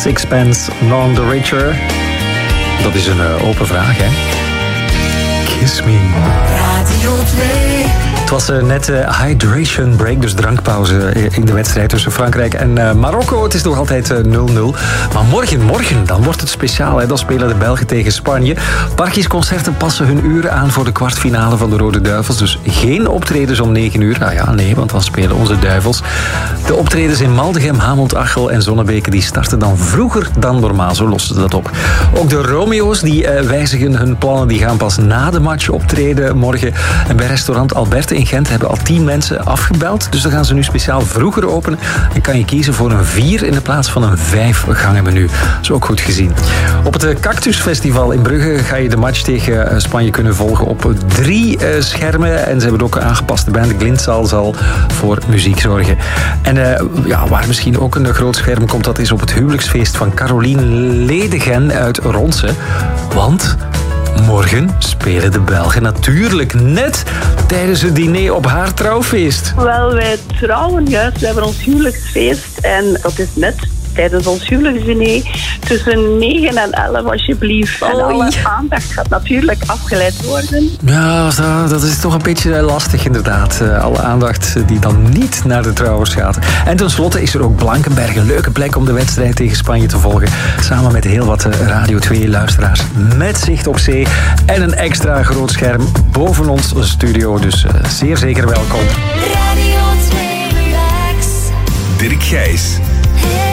Sixpence None the Richer. Dat is een open vraag, hè? Kiss me. Radio 2. Het was net hydration break, dus drankpauze in de wedstrijd tussen Frankrijk en Marokko. Het is nog altijd 0-0. Maar morgen, dan wordt het speciaal. Hè? Dan spelen de Belgen tegen Spanje. Parkiesconcerten passen hun uren aan voor de kwartfinale van de Rode Duivels. Dus geen optredens om 9 uur. Nou ja, nee, want dan spelen onze Duivels. De optredens in Maldegem, Hamont, Achel en Zonnebeke die starten dan vroeger dan normaal. Zo lossen ze dat op. Ook de Romeo's die wijzigen hun plannen. Die gaan pas na de match optreden morgen. En bij restaurant Alberte in Gent hebben al 10 mensen afgebeld. Dus dan gaan ze nu speciaal vroeger openen. En kan je kiezen voor een 4 in de plaats van een 5 gangen menu. Dat is ook goed gezien. Op het Cactus Festival in Brugge ga je de match tegen Spanje kunnen volgen op 3 schermen. En ze hebben ook een aangepaste band. Glintzaal zal voor muziek zorgen. En waar misschien ook een groot scherm komt, dat is op het huwelijksfeest van Carolien Ledegen uit Ronse. Want morgen spelen de Belgen natuurlijk net tijdens het diner op haar trouwfeest. Wel, wij trouwen juist. We hebben ons huwelijksfeest en dat is net tijdens ons huwelijksdiner tussen 9 en 11 alsjeblieft. En alle aandacht gaat natuurlijk afgeleid worden. Ja, dat is toch een beetje lastig inderdaad. Alle aandacht die dan niet naar de trouwers gaat. En tenslotte is er ook Blankenberg, een leuke plek om de wedstrijd tegen Spanje te volgen. Samen met heel wat Radio 2 luisteraars met zicht op zee. En een extra groot scherm boven ons studio. Dus zeer zeker welkom. Radio 2 Relax. Dirk Gijs.